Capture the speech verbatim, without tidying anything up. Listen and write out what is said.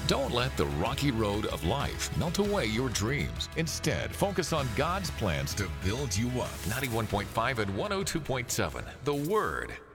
Don't let the rocky road of life melt away your dreams. Instead, focus on God's plans to build you up. ninety-one point five and one oh two point seven, The Word.